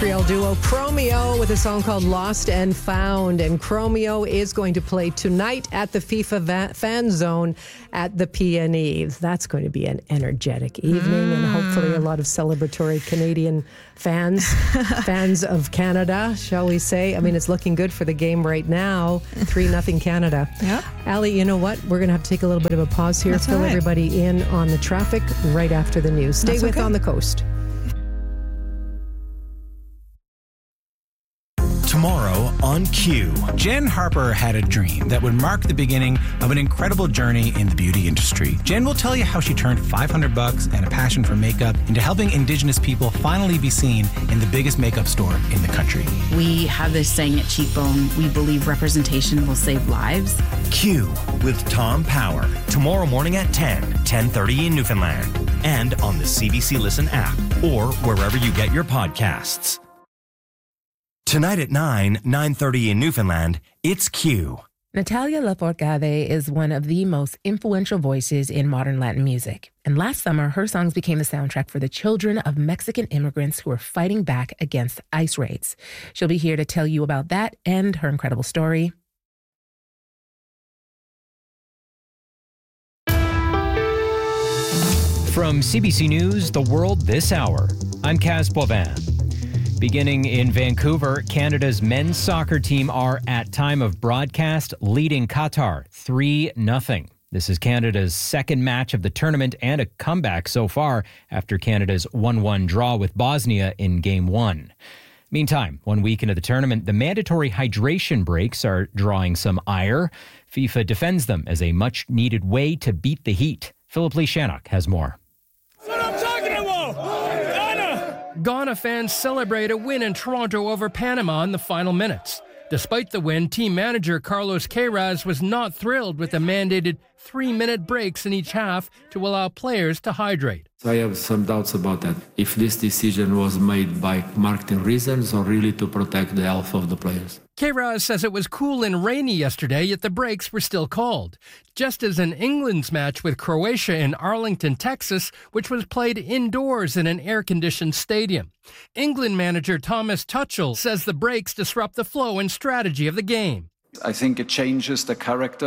Montreal duo Chromeo with a song called Lost and Found. And Chromeo is going to play tonight at the FIFA Fan Zone at the PNE. That's going to be an energetic evening and hopefully a lot of celebratory Canadian fans of Canada, shall we say. I mean, it's looking good for the game right now. 3-0 Canada. Yep. Ali, you know what? We're going to have to take a little bit of a pause here, That's fill all right. everybody in on the traffic right after the news. Stay That's with okay. On the Coast. Tomorrow on Q. Jen Harper had a dream that would mark the beginning of an incredible journey in the beauty industry. Jen will tell you how she turned $500 and a passion for makeup into helping Indigenous people finally be seen in the biggest makeup store in the country. We have this saying at Cheekbone, we believe representation will save lives. Q with Tom Power. Tomorrow morning at 10:30 in Newfoundland. And on the CBC Listen app or wherever you get your podcasts. Tonight at 9:30 in Newfoundland, it's Q. Natalia Lafourcade is one of the most influential voices in modern Latin music. And last summer, her songs became the soundtrack for the children of Mexican immigrants who are fighting back against ICE raids. She'll be here to tell you about that and her incredible story. From CBC News, The World This Hour, I'm Kaz Boivin. Beginning in Vancouver, Canada's men's soccer team are, at time of broadcast, leading Qatar 3-0. This is Canada's second match of the tournament and a comeback so far after Canada's 1-1 draw with Bosnia in Game 1. Meantime, 1 week into the tournament, the mandatory hydration breaks are drawing some ire. FIFA defends them as a much-needed way to beat the heat. Philip Lee Shannock has more. Ghana fans celebrate a win in Toronto over Panama in the final minutes. Despite the win, team manager Carlos Queiroz was not thrilled with the mandated 3-minute breaks in each half to allow players to hydrate. I have some doubts about that. If this decision was made by marketing reasons or really to protect the health of the players. Queiroz says it was cool and rainy yesterday, yet the breaks were still called. Just as in England's match with Croatia in Arlington, Texas, which was played indoors in an air-conditioned stadium. England manager Thomas Tuchel says the breaks disrupt the flow and strategy of the game. I think it changes the character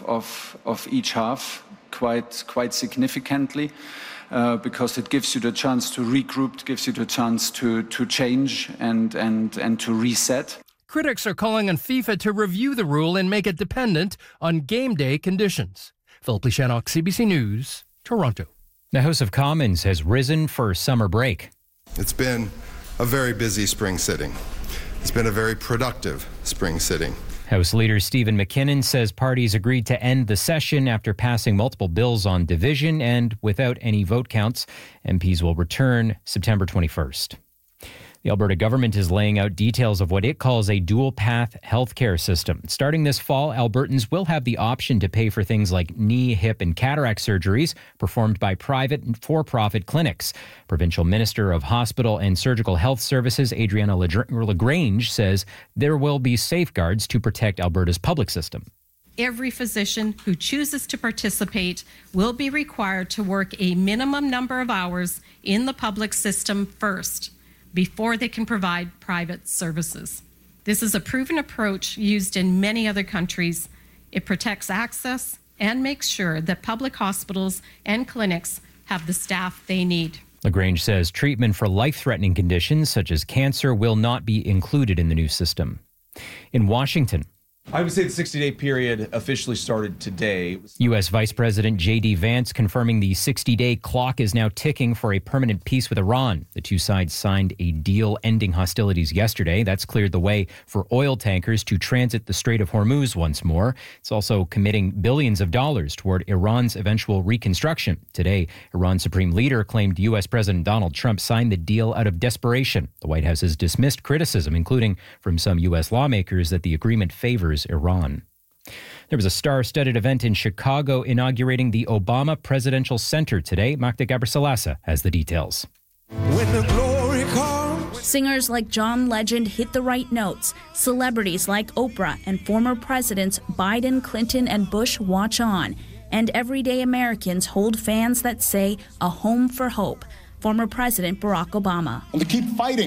of each half quite significantly. Because it gives you the chance to regroup, gives you the chance to change and to reset. Critics are calling on FIFA to review the rule and make it dependent on game day conditions. Philip Lee Shannock, CBC News, Toronto. The House of Commons has risen for summer break. It's been a very busy spring sitting. It's been a very productive spring sitting. House Leader Stephen McKinnon says parties agreed to end the session after passing multiple bills on division, and without any vote counts, MPs will return September 21st. The Alberta government is laying out details of what it calls a dual-path healthcare system. Starting this fall, Albertans will have the option to pay for things like knee, hip, and cataract surgeries performed by private and for-profit clinics. Provincial Minister of Hospital and Surgical Health Services, Adriana LaGrange, says there will be safeguards to protect Alberta's public system. Every physician who chooses to participate will be required to work a minimum number of hours in the public system first, before they can provide private services. This is a proven approach used in many other countries. It protects access and makes sure that public hospitals and clinics have the staff they need. LaGrange says treatment for life-threatening conditions such as cancer will not be included in the new system. In Washington, I would say the 60-day period officially started today. U.S. Vice President J.D. Vance confirming the 60-day clock is now ticking for a permanent peace with Iran. The two sides signed a deal ending hostilities yesterday. That's cleared the way for oil tankers to transit the Strait of Hormuz once more. It's also committing billions of dollars toward Iran's eventual reconstruction. Today, Iran's supreme leader claimed U.S. President Donald Trump signed the deal out of desperation. The White House has dismissed criticism, including from some U.S. lawmakers, that the agreement favors Iran. There was a star-studded event in Chicago inaugurating the Obama Presidential Center today. Magda Gabrisalasa has the details. When the glory comes. Singers like John Legend hit the right notes. Celebrities like Oprah and former presidents Biden, Clinton, and Bush watch on. And everyday Americans hold fans that say a home for hope. Former President Barack Obama. And to keep fighting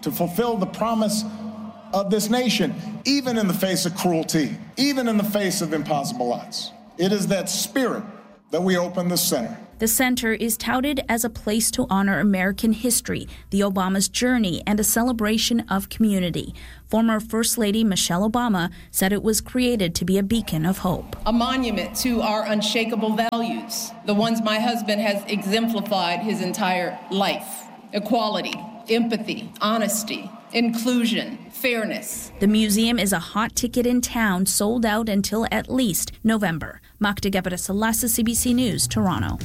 to fulfill the promise of this nation, even in the face of cruelty, even in the face of impossible odds. It is that spirit that we open the center. The center is touted as a place to honor American history, the Obama's journey, and a celebration of community. Former First Lady Michelle Obama said it was created to be a beacon of hope. A monument to our unshakable values, the ones my husband has exemplified his entire life: equality, empathy, honesty, inclusion, fairness. The museum is a hot ticket in town, sold out until at least November. Magda Gebara-Salasa, CBC News, Toronto.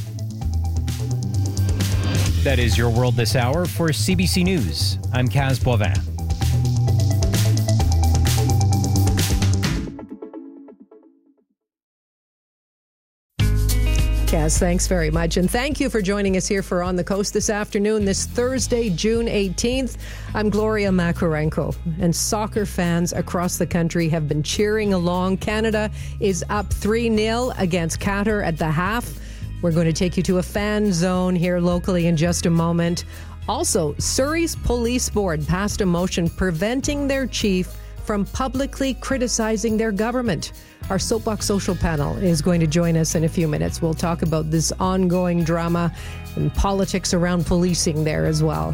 That is your world this hour. For CBC News, I'm Kaz Boivin. Kaz, thanks very much. And thank you for joining us here for On the Coast this afternoon, this Thursday, June 18th. I'm Gloria Makarenko, and soccer fans across the country have been cheering along. Canada is up 3-0 against Qatar at the half. We're going to take you to a fan zone here locally in just a moment. Also, Surrey's police board passed a motion preventing their chief from publicly criticizing their government. Our Soapbox Social panel is going to join us in a few minutes. We'll talk about this ongoing drama and politics around policing there as well.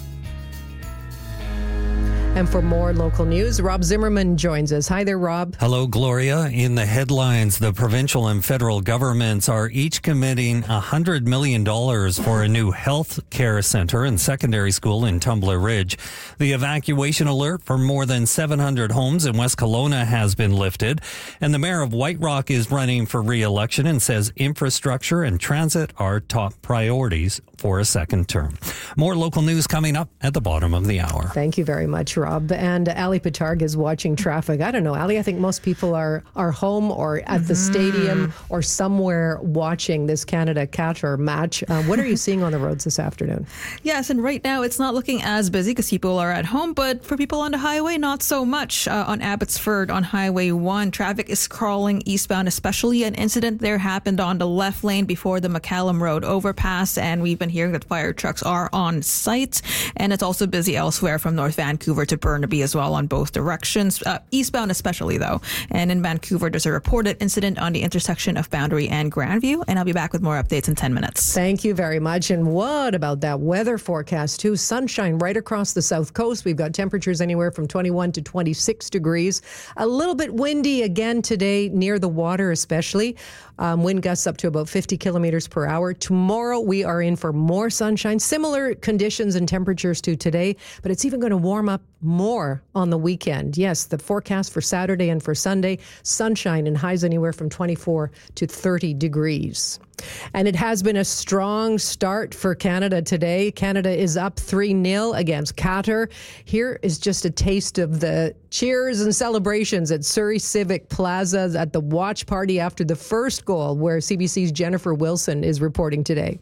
And for more local news, Rob Zimmerman joins us. Hi there, Rob. Hello, Gloria. In the headlines, the provincial and federal governments are each committing $100 million for a new health care center and secondary school in Tumbler Ridge. The evacuation alert for more than 700 homes in West Kelowna has been lifted. And the mayor of White Rock is running for re-election and says infrastructure and transit are top priorities for a second term. More local news coming up at the bottom of the hour. Thank you very much, Rob. And Ali Patarg is watching traffic. I don't know, Ali, I think most people are home or at the stadium or somewhere watching this Canada-Qatar match. What are you seeing on the roads this afternoon? Yes, and right now it's not looking as busy because people are at home, but for people on the highway, not so much. On Abbotsford on Highway 1, traffic is crawling eastbound, especially an incident there happened on the left lane before the McCallum Road overpass, and we've been hearing that fire trucks are on site, and it's also busy elsewhere from North Vancouver to Burnaby as well on both directions, eastbound especially though. And in Vancouver, there's a reported incident on the intersection of Boundary and Grandview, and I'll be back with more updates in 10 minutes. Thank you very much. And what about that weather forecast too? Sunshine right across the south coast. We've got temperatures anywhere from 21 to 26 degrees. A little bit windy again today near the water especially. Wind gusts up to about 50 kilometers per hour. Tomorrow we are in for more sunshine, similar conditions and temperatures to today, but it's even going to warm up more on the weekend. Yes, the forecast for Saturday and for Sunday, sunshine and highs anywhere from 24 to 30 degrees. And it has been a strong start for Canada today. Canada is up 3-0 against Qatar. Here is just a taste of the cheers and celebrations at Surrey Civic Plaza at the watch party after the first goal, where CBC's Jennifer Wilson is reporting today.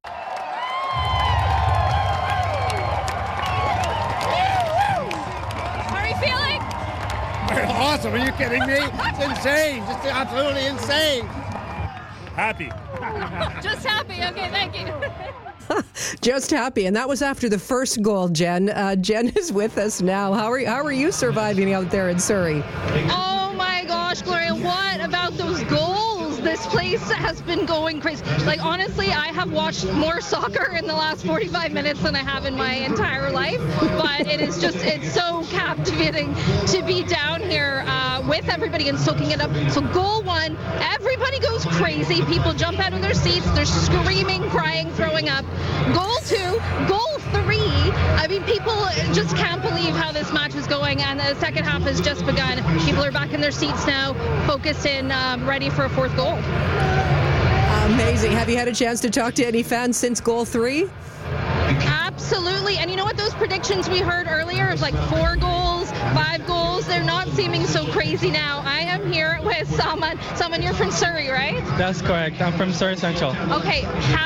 Awesome. Are you kidding me? It's insane. Just absolutely insane. Happy. Just happy. Okay, thank you. Just happy. And that was after the first goal, Jen. Jen is with us now. How are you surviving out there in Surrey? Oh my gosh, Gloria, what about those goals? This place has been going crazy. Like, honestly, I have watched more soccer in the last 45 minutes than I have in my entire life. But it's so captivating to be down here with everybody and soaking it up. So goal one, everybody goes crazy. People jump out of their seats. They're screaming, crying, throwing up. Goal two, goal three. I mean, people just can't believe how this match is going. And the second half has just begun. People are back in their seats now, focused in, ready for a fourth goal. Amazing. Have you had a chance to talk to any fans since goal three? Absolutely. And you know what, those predictions we heard earlier of like 4 goals, 5 goals, they're not seeming so crazy now. I am here with Salman. Salman, you're from Surrey, right? That's correct. I'm from Surrey Central. Okay. How are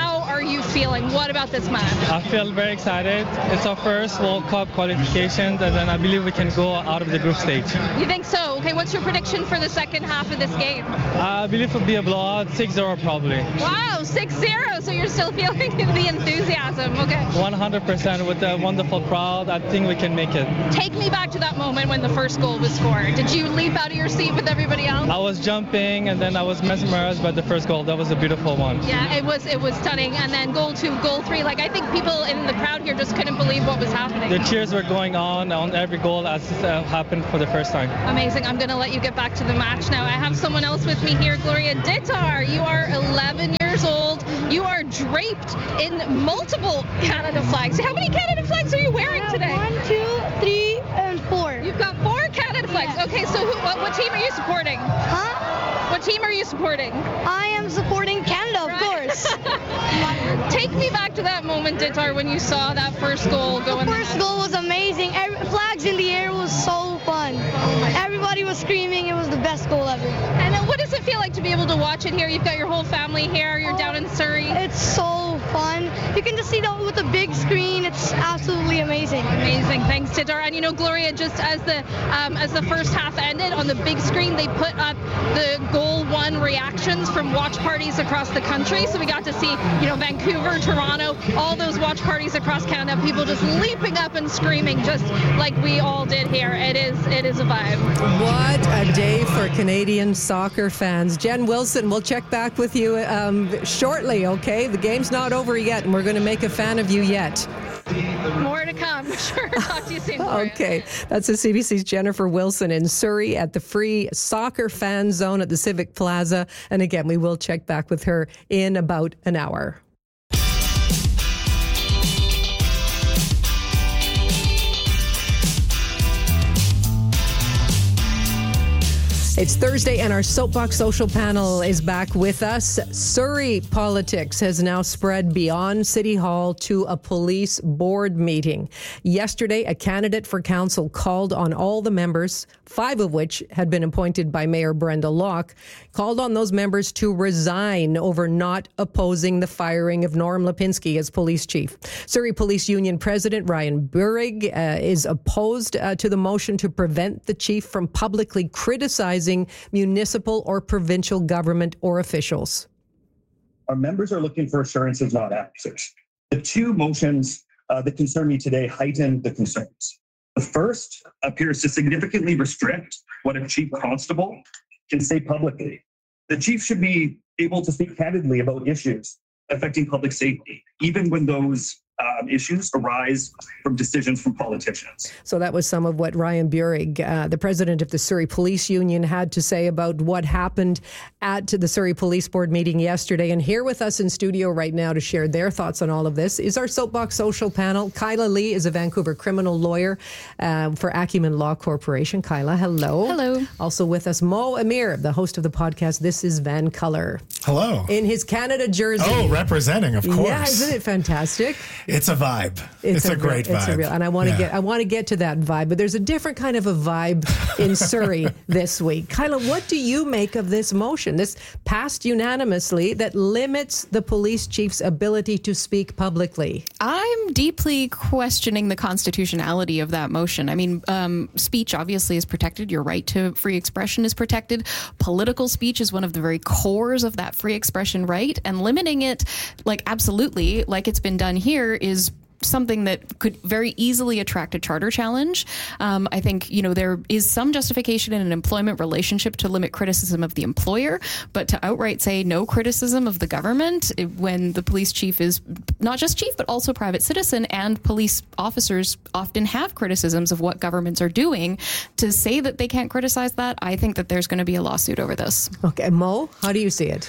are you feeling? What about this match? I feel very excited. It's our first World Cup qualification, and then I believe we can go out of the group stage. You think so? Okay, what's your prediction for the second half of this game? I believe it'll be a blowout, 6-0 probably. Wow, 6-0, so you're still feeling the enthusiasm. Okay. 100% with a wonderful crowd. I think we can make it. Take me back to that moment when the first goal was scored. Did you leap out of your seat with everybody else? I was jumping, and then I was mesmerized by the first goal. That was a beautiful one. Yeah, it was stunning. And then goal 2, goal 3. Like, I think people in the crowd here just couldn't believe what was happening. The cheers were going on every goal as happened for the first time. Amazing. I'm going to let you get back to the match now. I have someone else with me here, Gloria Dittar. You are 11 years old. You are draped in multiple Canada flags. How many Canada flags are you wearing today? 1, 2, 3, and 4. You've got 4 Canada flags. Yeah. Okay, so what team are you supporting? Huh? What team are you supporting? I am supporting Canada, of course. Take me back to that moment, Dittar, when you saw that first goal go in. The first goal was amazing. Flags in the air was so fun. Everybody was screaming. It was the best goal ever. And what does it feel like to be able to watch it here? You've got your whole family here. You're down in Surrey. It's so fun. You can just see that with the big screen. It's absolutely amazing. Amazing. Thanks, Dittar. And Gloria, just as the first half ended, on the big screen they put up the goal 1 reactions from watch parties across the country. So we got to see, Vancouver, Toronto, all those watch parties across Canada, people just leaping up and screaming, just like we all did here. It is a vibe. What a day for Canadian soccer fans. Jen Wilson, we'll check back with you shortly, okay? The game's not over yet, and we're going to make a fan of you yet. More to come. Sure. Talk to you soon. Okay. That's the CBC's Jennifer Wilson in Surrey at the free soccer fan zone at the Civic Plaza. And again, we will check back with her in about an hour. It's Thursday and our Soapbox Social panel is back with us. Surrey politics has now spread beyond City Hall to a police board meeting. Yesterday, a candidate for council called on all the members, 5 of which had been appointed by Mayor Brenda Locke, called on those members to resign over not opposing the firing of Norm Lipinski as police chief. Surrey Police Union President Ryan Burig is opposed to the motion to prevent the chief from publicly criticizing municipal or provincial government or officials. Our members are looking for assurances, not answers. The 2 motions that concern me today heighten the concerns. The first appears to significantly restrict what a chief constable can say publicly. The chief should be able to speak candidly about issues affecting public safety, even when those issues arise from decisions from politicians. So that was some of what Ryan Burig, the president of the Surrey Police Union, had to say about what happened at the Surrey Police Board meeting yesterday. And here with us in studio right now to share their thoughts on all of this is our Soapbox Social panel. Kyla Lee is a Vancouver criminal lawyer for Acumen Law Corporation. Kyla, hello. Hello. Also with us, Mo Amir, the host of the podcast This is Van Color. Hello. In his Canada jersey. Oh, representing, of course. Yeah, isn't it fantastic? It's a vibe. It's a great vibe. It's a real, and I want to get to that vibe, but there's a different kind of a vibe in Surrey this week. Kyla, what do you make of this motion? This passed unanimously that limits the police chief's ability to speak publicly. I'm deeply questioning the constitutionality of that motion. I mean, speech obviously is protected. Your right to free expression is protected. Political speech is one of the very cores of that free expression right, and limiting it, absolutely, like it's been done here, is something that could very easily attract a charter challenge. I think, there is some justification in an employment relationship to limit criticism of the employer, but to outright say no criticism of the government when the police chief is not just chief, but also private citizen, and police officers often have criticisms of what governments are doing, to say that they can't criticize that, I think that there's going to be a lawsuit over this. Okay, Mo, how do you see it?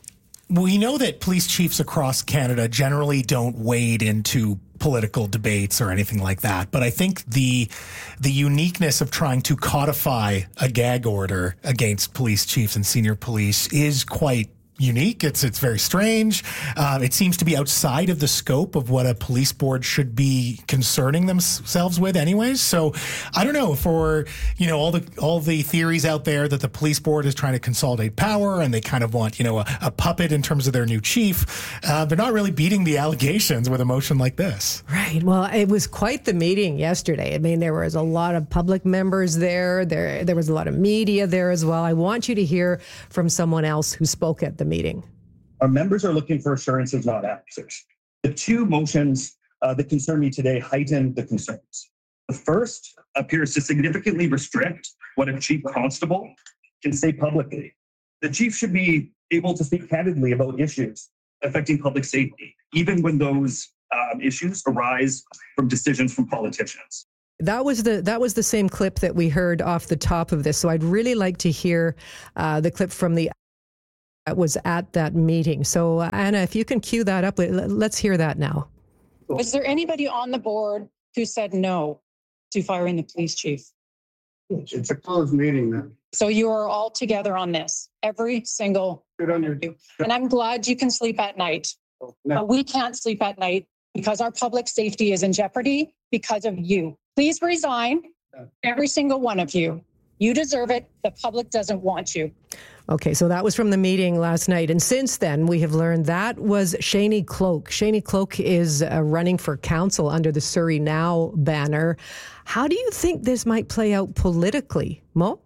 We know that police chiefs across Canada generally don't wade into political debates or anything like that. But I think the uniqueness of trying to codify a gag order against police chiefs and senior police is quite unique. It's very strange. It seems to be outside of the scope of what a police board should be concerning themselves with anyways. So I don't know, for, all the theories out there that the police board is trying to consolidate power and they kind of want, a puppet in terms of their new chief. They're not really beating the allegations with a motion like this. Right. Well, it was quite the meeting yesterday. I mean, there was a lot of public members there. There was a lot of media there as well. I want you to hear from someone else who spoke at the meeting. Our members are looking for assurances, not answers. The two motions that concern me today heighten the concerns. The first appears to significantly restrict what a chief constable can say publicly. The chief should be able to speak candidly about issues affecting public safety, even when those issues arise from decisions from politicians. That was the same clip that we heard off the top of this. So I'd really like to hear the clip from that was at that meeting. So Anna, if you can cue that up, let's hear that now. Was there anybody on the board who said no to firing the police chief? It's a closed meeting then. So you are all together on this, every single one of you. And I'm glad you can sleep at night. But we can't sleep at night because our public safety is in jeopardy because of you. Please resign, every single one of you. You deserve it. The public doesn't want you. Okay, so that was from the meeting last night. And since then, we have learned that was Shani Cloak. Shani Cloak is running for council under the Surrey Now banner. How do you think this might play out politically, Mo?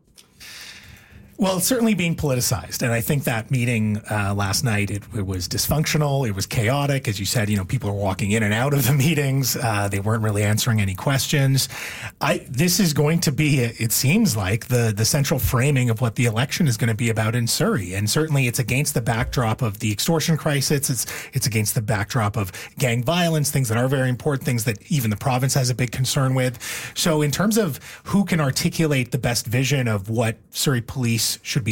Well, it's certainly being politicized. And I think that meeting last night, it was dysfunctional. It was chaotic. As you said, people are walking in and out of the meetings. They weren't really answering any questions. This is going to be, it seems like, the central framing of what the election is going to be about in Surrey. And certainly it's against the backdrop of the extortion crisis. It's against the backdrop of gang violence, things that are very important, things that even the province has a big concern with. So in terms of who can articulate the best vision of what Surrey police should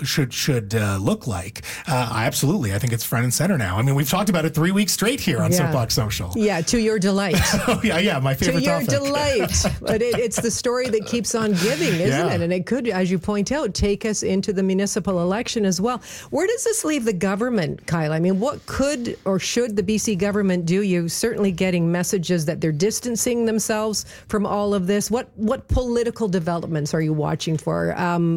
look like. I think it's front and center now. I mean, we've talked about it 3 weeks straight here on Soapbox Social. Yeah, to your delight. Oh, yeah, my favorite topic. To your delight. But it's the story that keeps on giving, isn't it? And it could, as you point out, take us into the municipal election as well. Where does this leave the government, Kyle? I mean, what could or should the BC government do? You're certainly getting messages that they're distancing themselves from all of this. What political developments are you watching for?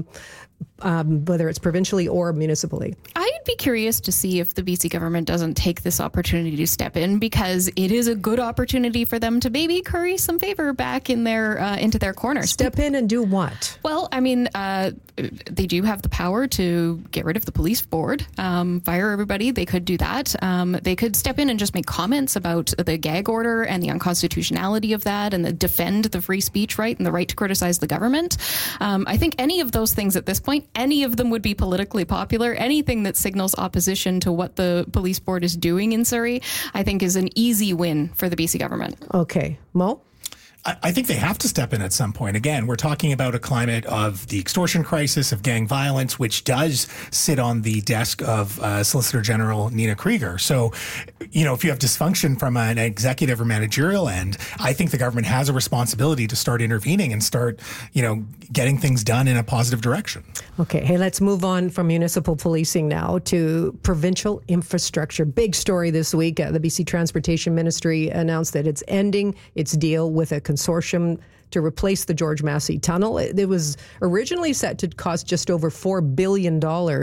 Whether it's provincially or municipally. I'd be curious to see if the BC government doesn't take this opportunity to step in, because it is a good opportunity for them to maybe curry some favor back in their into their corner. Step in and do what? Well, I mean, they do have the power to get rid of the police board, fire everybody. They could do that. They could step in and just make comments about the gag order and the unconstitutionality of that, and defend the free speech right and the right to criticize the government. I think any of those things at this point, any of them would be politically popular. Anything that signals opposition to what the police board is doing in Surrey, I think, is an easy win for the BC government. Okay. Mo? I think they have to step in at some point. Again, we're talking about a climate of the extortion crisis, of gang violence, which does sit on the desk of Solicitor General Nina Krieger. So, if you have dysfunction from an executive or managerial end, I think the government has a responsibility to start intervening and start, getting things done in a positive direction. Okay. Hey, let's move on from municipal policing now to provincial infrastructure. Big story this week. The BC Transportation Ministry announced that it's ending its deal with a consortium to replace the George Massey Tunnel. It was originally set to cost just over $4 billion.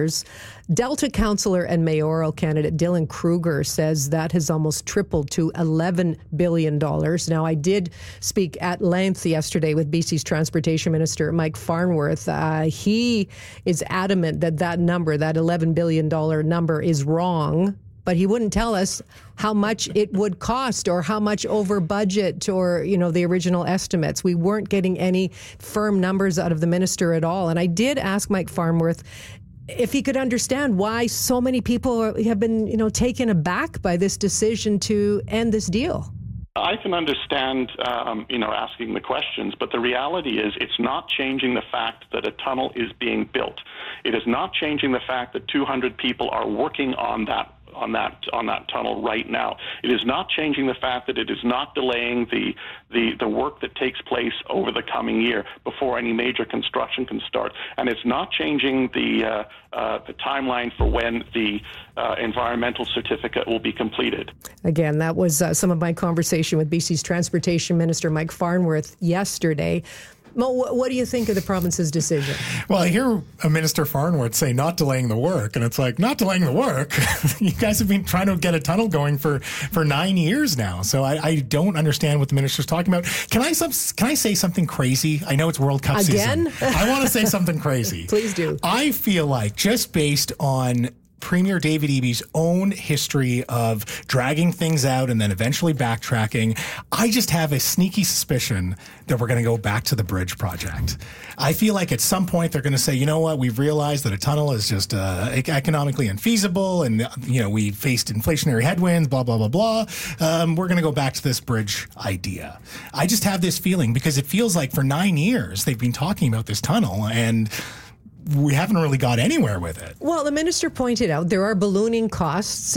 Delta councillor and mayoral candidate Dylan Kruger says that has almost tripled to $11 billion. Now, I did speak at length yesterday with BC's Transportation Minister Mike Farnworth. He is adamant that number, that $11 billion number, is wrong. But he wouldn't tell us how much it would cost or how much over budget or, the original estimates. We weren't getting any firm numbers out of the minister at all. And I did ask Mike Farnworth if he could understand why so many people have been, taken aback by this decision to end this deal. I can understand, asking the questions, but the reality is it's not changing the fact that a tunnel is being built. It is not changing the fact that 200 people are working on that on that tunnel right now. It is not changing the fact that it is not delaying the work that takes place over the coming year before any major construction can start, and it's not changing the timeline for when the environmental certificate will be completed. Again, that was some of my conversation with BC's Transportation Minister Mike Farnworth yesterday. Mo, what do you think of the province's decision? Well, I hear Minister Farnworth say not delaying the work, and it's like, not delaying the work? You guys have been trying to get a tunnel going for 9 years now, so I don't understand what the minister's talking about. Can I say something crazy? I know it's World Cup season. I want to say something crazy. Please do. I feel like, just based on Premier David Eby's own history of dragging things out and then eventually backtracking, I just have a sneaky suspicion that we're going to go back to the bridge project. I feel like at some point they're going to say, you know what, we've realized that a tunnel is just economically unfeasible, and we faced inflationary headwinds, blah, blah, blah, blah. We're going to go back to this bridge idea. I just have this feeling, because it feels like for 9 years they've been talking about this tunnel, and we haven't really got anywhere with it. Well, the minister pointed out there are ballooning costs,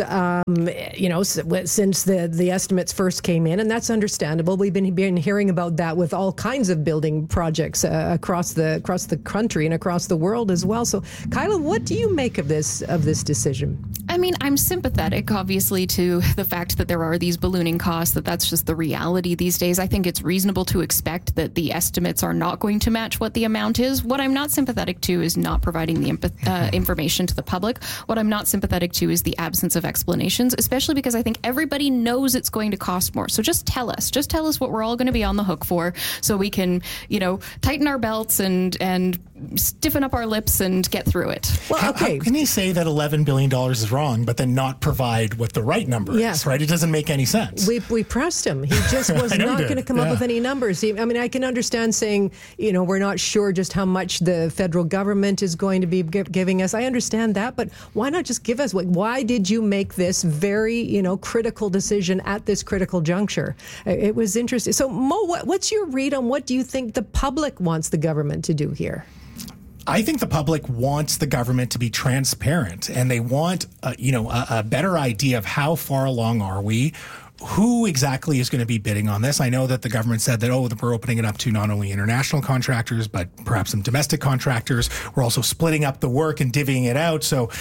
since the estimates first came in, and that's understandable. We've been hearing about that with all kinds of building projects across the country and across the world as well. So, Kyla, what do you make of this decision? I mean, I'm sympathetic, obviously, to the fact that there are these ballooning costs, that's just the reality these days. I think it's reasonable to expect that the estimates are not going to match what the amount is. What I'm not sympathetic to is not providing the information to the public. What I'm not sympathetic to is the absence of explanations, especially because I think everybody knows it's going to cost more. So just tell us what we're all going to be on the hook for, so we can, tighten our belts and stiffen up our lips and get through it. Well, okay. How can he say that $11 billion is wrong, but then not provide what the right number is, right? It doesn't make any sense. We pressed him. He just was not going to come up with any numbers. I can understand saying, we're not sure just how much the federal government is going to be giving us. I understand that, but why not just give us, why did you make this very, critical decision at this critical juncture? It was interesting. So, Mo, what's your read on what do you think the public wants the government to do here? I think the public wants the government to be transparent, and they want, a better idea of how far along are we. Who exactly is going to be bidding on this? I know that the government said that, we're opening it up to not only international contractors, but perhaps some domestic contractors. We're also splitting up the work and divvying it out so,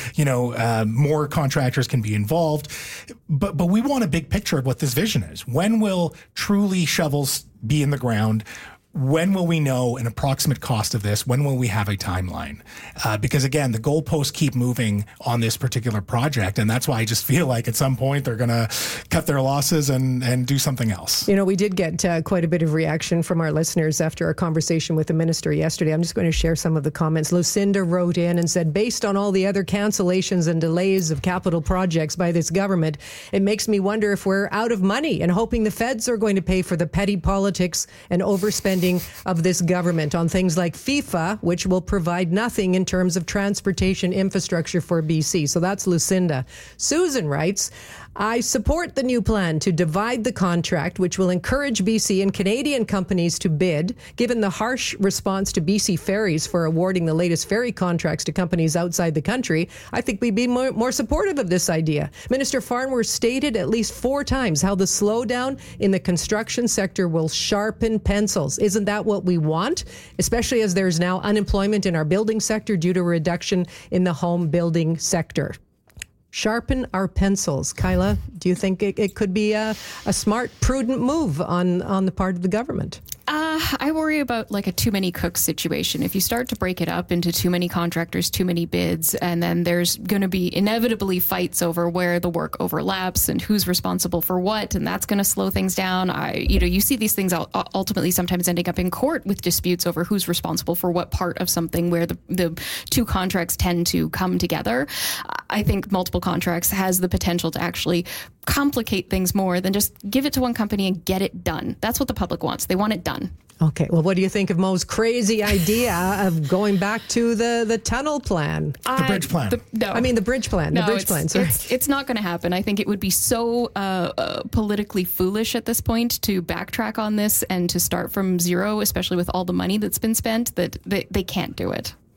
more contractors can be involved. But we want a big picture of what this vision is. When will truly shovels be in the ground? When will we know an approximate cost of this? When will we have a timeline? Because again, the goalposts keep moving on this particular project, and that's why I just feel like at some point they're going to cut their losses and do something else. We did get quite a bit of reaction from our listeners after our conversation with the minister yesterday. I'm just going to share some of the comments. Lucinda wrote in and said, based on all the other cancellations and delays of capital projects by this government, it makes me wonder if we're out of money and hoping the feds are going to pay for the petty politics and overspending of this government on things like FIFA, which will provide nothing in terms of transportation infrastructure for BC. So that's Lucinda. Susan writes, I support the new plan to divide the contract, which will encourage BC and Canadian companies to bid. Given the harsh response to BC Ferries for awarding the latest ferry contracts to companies outside the country, I think we'd be more supportive of this idea. Minister Farnworth stated at least 4 times how the slowdown in the construction sector will sharpen pencils. Isn't that what we want? Especially as there's now unemployment in our building sector due to a reduction in the home building sector. Sharpen our pencils. Kyla, do you think it could be a smart, prudent move on the part of the government? I worry about like a too many cooks situation. If you start to break it up into too many contractors, too many bids, and then there's going to be inevitably fights over where the work overlaps and who's responsible for what, and that's going to slow things down. You see these things ultimately sometimes ending up in court with disputes over who's responsible for what part of something where the two contracts tend to come together. I think multiple contracts has the potential to actually complicate things more than just give it to one company and get it done. That's what the public wants. They want it done. Okay. Well, what do you think of Mo's crazy idea of going back to the tunnel plan? The bridge plan. The bridge plan. No, the bridge plan. Sorry. It's not going to happen. I think it would be so politically foolish at this point to backtrack on this and to start from zero, especially with all the money that's been spent, that they can't do it.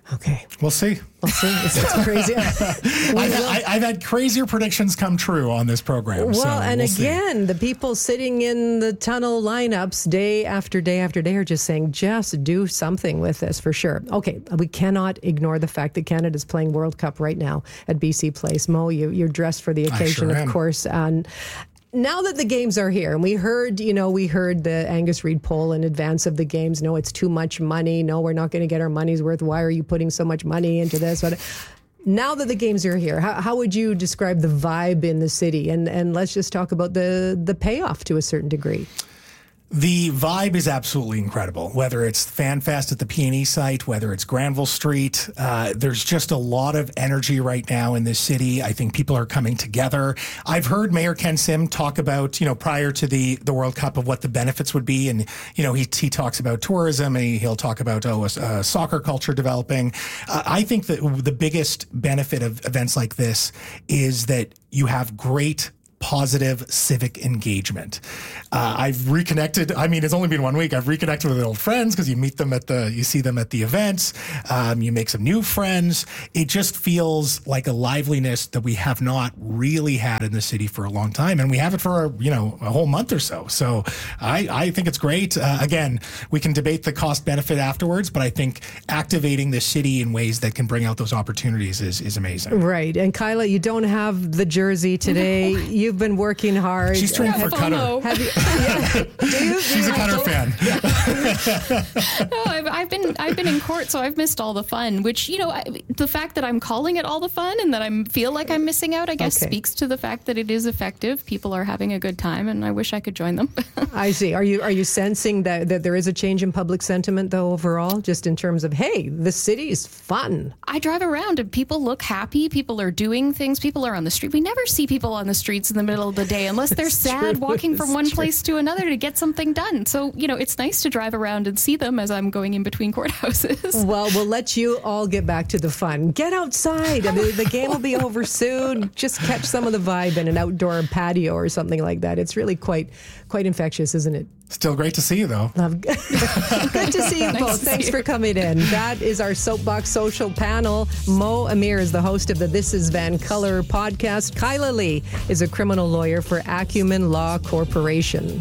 Okay. We'll see. It's crazy. I've had crazier predictions come true on this program. Well, and again, the people sitting in the tunnel lineups day after day after day are just saying, just do something with this for sure. Okay, we cannot ignore the fact that Canada's playing World Cup right now at BC Place. Mo, you're dressed for the occasion, of course. And now that the games are here, and we heard the Angus Reid poll in advance of the games. No, it's too much money. No, we're not going to get our money's worth. Why are you putting so much money into this? But now that the games are here, how would you describe the vibe in the city? And let's just talk about the payoff to a certain degree. The vibe is absolutely incredible, whether it's FanFest at the PNE site, whether it's Granville Street. There's just a lot of energy right now in this city. I think people are coming together. I've heard Mayor Ken Sim talk about, prior to the World Cup of what the benefits would be. And, he talks about tourism and he'll talk about, soccer culture developing. I think that the biggest benefit of events like this is that you have great positive civic engagement. I've reconnected. I mean, it's only been 1 week. I've reconnected with old friends because you see them at the events. You make some new friends. It just feels like a liveliness that we have not really had in the city for a long time. And we have it for, a whole month or so. So I think it's great. Again, we can debate the cost benefit afterwards, but I think activating the city in ways that can bring out those opportunities is amazing. Right. And Kyla, you don't have the jersey today. You've been working hard. She's training for Cutter. She's a Cutter fan. No, I've been in court, so I've missed all the fun. Which the fact that I'm calling it all the fun and that I feel like I'm missing out, I guess, speaks to the fact that it is effective. People are having a good time, and I wish I could join them. I see. Are you sensing that there is a change in public sentiment though overall, just in terms of the city is fun? I drive around and people look happy. People are doing things. People are on the street. We never see people on the streets in the middle of the day unless they're sad walking from one place to another to get something done. So, it's nice to drive around and see them as I'm going in between courthouses. Well, we'll let you all get back to the fun. Get outside. The game will be over soon. Just catch some of the vibe in an outdoor patio or something like that. It's really quite infectious, isn't it? Still great to see you, though. Good to see you both. Thanks for coming in. That is our Soapbox Social panel. Mo Amir is the host of the This Is Vancolour podcast. Kyla Lee is a criminal lawyer for Acumen Law Corporation.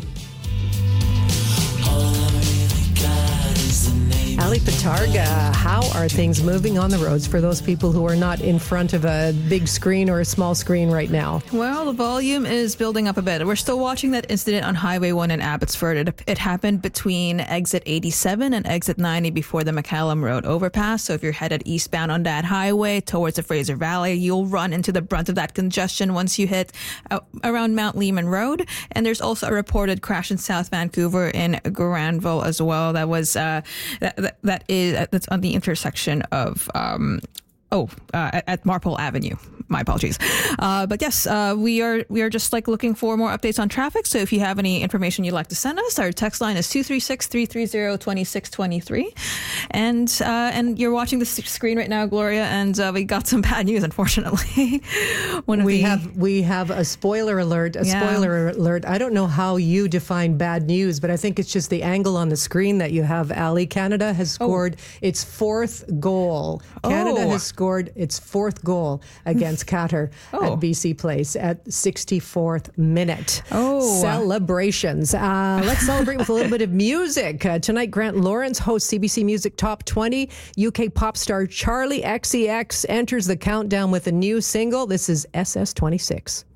Ali Patarga, how are things moving on the roads for those people who are not in front of a big screen or a small screen right now? Well, the volume is building up a bit. We're still watching that incident on Highway 1 in Abbotsford. It happened between exit 87 and exit 90 before the McCallum Road overpass. So if you're headed eastbound on that highway towards the Fraser Valley, you'll run into the brunt of that congestion once you hit around Mount Lehman Road. And there's also a reported crash in South Vancouver in Granville as well. That was that's on the intersection of at Marpole Avenue. My apologies. But yes, we are just looking for more updates on traffic. So if you have any information you'd like to send us, our text line is 236-330-2623. And you're watching the screen right now, Gloria, and we got some bad news, unfortunately. We have a spoiler alert. Spoiler alert. I don't know how you define bad news, but I think it's just the angle on the screen that you have, Ali. Canada has scored its fourth goal. Canada has scored its fourth goal against Qatar at BC Place at 64th minute. Celebrations. Let's celebrate with a little bit of music. Tonight, Grant Lawrence hosts CBC Music Top 20. UK pop star Charlie XCX enters the countdown with a new single. This is SS26.